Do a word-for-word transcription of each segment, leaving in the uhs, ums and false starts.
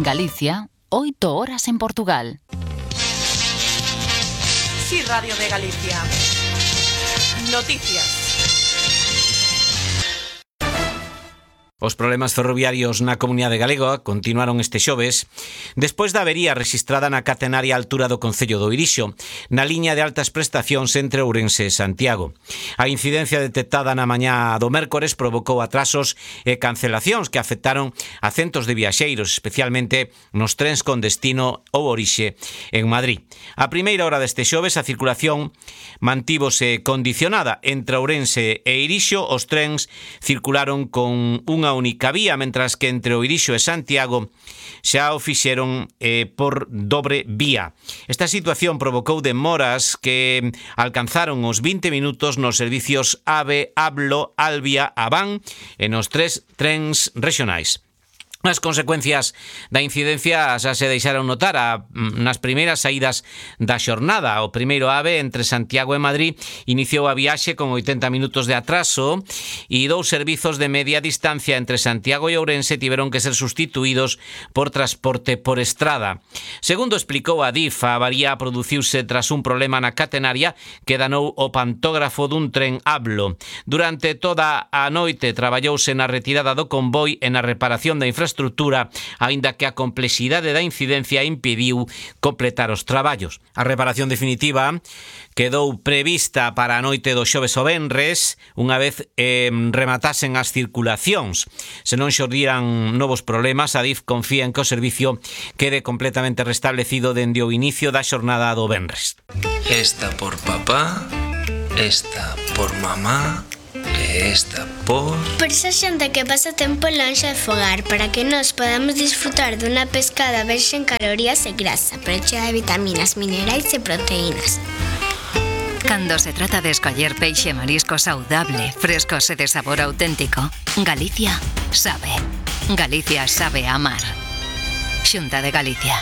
en Galicia, oito horas en Portugal. Sí, Radio de Galicia. Noticias. Os problemas ferroviarios na comunidade galega continuaron este xoves despois da avería rexistrada na catenaria altura do concello do Irixo, na liña de altas prestacións entre Ourense e Santiago. A incidencia detectada na mañá do mércores provocou atrasos e cancelacións que afectaron a centos de viaxeiros, especialmente nos trens con destino ou orixe en Madrid. A primeira hora deste xoves a circulación mantívose condicionada entre Ourense e Irixo. Os trens circularon con unha única vía, mentras que entre o Irixo e Santiago xa o fixeron eh, por dobre vía. Esta situación provocou demoras que alcanzaron os vinte minutos nos servicios AVE, Ablo, Albia, Aván e nos tres trens rexionais. As consecuencias da incidencia xa se deixaron notar a, nas primeiras saídas da xornada. O primeiro AVE entre Santiago e Madrid iniciou a viaxe con oitenta minutos de atraso e dous servizos de media distancia entre Santiago e Ourense tiveron que ser sustituídos por transporte por estrada. Segundo explicou a DIF, a avaría produciuse tras un problema na catenaria que danou o pantógrafo dun tren Ablo. Durante toda a noite traballouse na retirada do convoi e na reparación da infraestructura estrutura, aínda que a complexidade da incidencia impediu completar os traballos. A reparación definitiva quedou prevista para a noite do xoves o venres, unha vez eh, rematasen as circulacións. Se non xurdiran novos problemas, a DIF confía en que o servicio quede completamente restablecido dende o inicio da xornada do venres. Esta por papá, esta por mamá, esta por... Por esa xente que pasa tempo lonxe de fogar, para que nós podamos disfrutar dunha pescada verxe en calorías e grasa, pero chea de vitaminas, minerais e proteínas. Cando se trata de escoller peixe e marisco saudable, frescos e de sabor auténtico, Galicia sabe. Galicia sabe amar. Xunta de Galicia.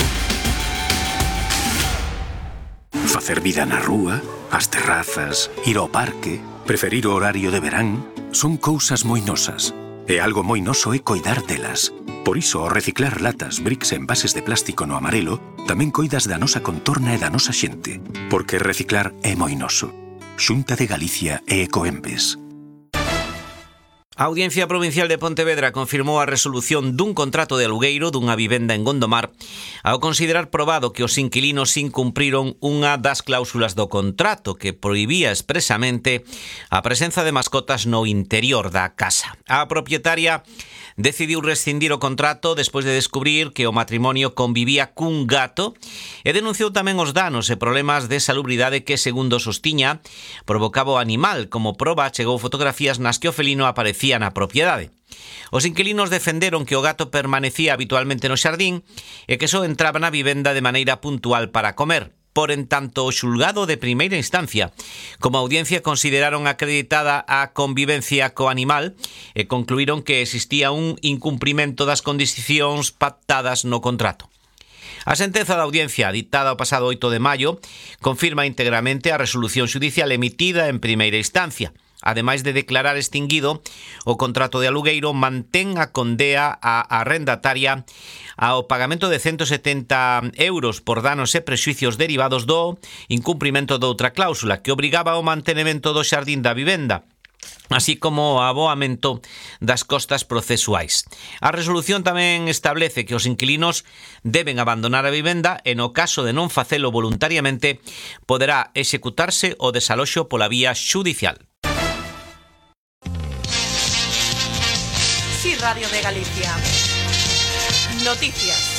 Facer vida na rúa, as terrazas, ir ao parque, preferir o horario de verán, son cousas moi nosas. E algo moi noso é coidar delas. Por iso, ao reciclar latas, bricks e envases de plástico no amarelo, tamén coidas da nosa contorna e da nosa xente. Porque reciclar é moi noso. Xunta de Galicia e Ecoembes. A Audiencia Provincial de Pontevedra confirmou a resolución dun contrato de alugueiro dunha vivenda en Gondomar ao considerar probado que os inquilinos incumpriron unha das cláusulas do contrato que prohibía expresamente a presenza de mascotas no interior da casa. A propietaria decidiu rescindir o contrato despois de descubrir que o matrimonio convivía cun gato e denunciou tamén os danos e problemas de salubridade que, segundo sostiña, provocaba o animal. Como proba, chegou fotografías nas que o felino aparecía na propiedade. Os inquilinos defenderon que o gato permanecía habitualmente no xardín e que só entraba na vivenda de maneira puntual para comer. Por en tanto, o xulgado de primeira instancia, como audiencia, consideraron acreditada a convivencia co animal e concluíron que existía un incumprimento das condicións pactadas no contrato. A sentenza da audiencia, ditada o pasado oito de maio, confirma íntegramente a resolución xudicial emitida en primeira instancia. Ademais de declarar extinguido o contrato de alugueiro, mantén a condea a arrendataria ao pagamento de ciento setenta euros por danos e prexuicios derivados do incumprimento doutra cláusula que obrigaba ao mantenimento do xardín da vivenda, así como o aboamento das costas procesuais. A resolución tamén establece que os inquilinos deben abandonar a vivenda e, no caso de non facelo voluntariamente, poderá executarse o desaloxo pola vía xudicial. Sí, Radio de Galicia. Noticias.